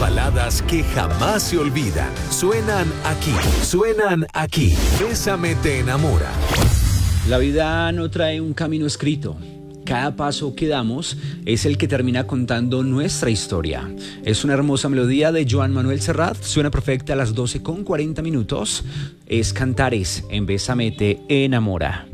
baladas que jamás se olvidan. Suenan aquí. Bésame te enamora. La vida no trae un camino escrito. Cada paso que damos es el que termina contando nuestra historia. Es una hermosa melodía de Joan Manuel Serrat. Suena perfecta a las 12:40. Es Cantares en Bésame te enamora.